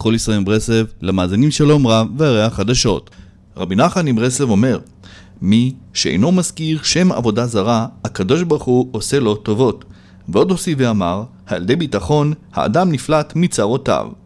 כל ישראל מברסלב, למאזינים שלום רב והריח חדשות. רבי נחמן מברסלב אומר, מי שאינו מזכיר שם עבודה זרה, הקדוש ברוך הוא עושה לו טובות. ועוד הוסיף ואמר, על ידי ביטחון האדם נפלט מצרותיו.